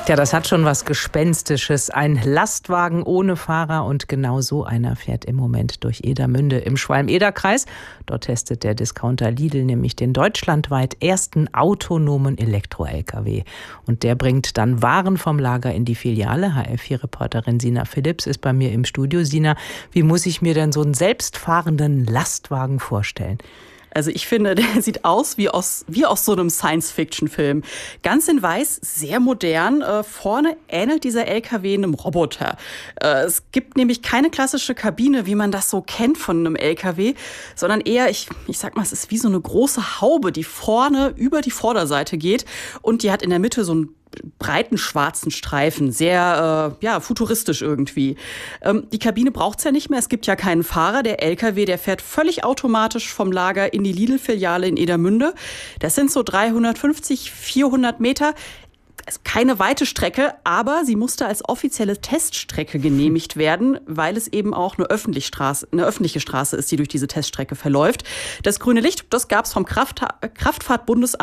Ja, das hat schon was Gespenstisches. Ein Lastwagen ohne Fahrer und genau so einer fährt im Moment durch Edermünde im Schwalm-Eder-Kreis. Dort testet der Discounter Lidl nämlich den deutschlandweit ersten autonomen Elektro-LKW. Und der bringt dann Waren vom Lager in die Filiale. HR4-Reporterin Sina Philipps ist bei mir im Studio. Sina, wie muss ich mir denn so einen selbstfahrenden Lastwagen vorstellen? Also ich finde, der sieht aus wie aus so einem Science-Fiction-Film. Ganz in weiß, sehr modern. Vorne ähnelt dieser LKW einem Roboter. Es gibt nämlich keine klassische Kabine, wie man das so kennt von einem LKW, sondern eher, ich sag mal, es ist wie so eine große Haube, die vorne über die Vorderseite geht. Und die hat in der Mitte so einen breiten schwarzen Streifen, sehr futuristisch irgendwie. Die Kabine braucht's ja nicht mehr, es gibt ja keinen Fahrer. Der LKW, der fährt völlig automatisch vom Lager in die Lidl-Filiale in Edermünde. Das sind so 350, 400 Meter. Also keine weite Strecke, aber sie musste als offizielle Teststrecke genehmigt werden, weil es eben auch eine öffentliche Straße ist, die durch diese Teststrecke verläuft. Das grüne Licht, das gab's vom Kraftfahrtbundesamt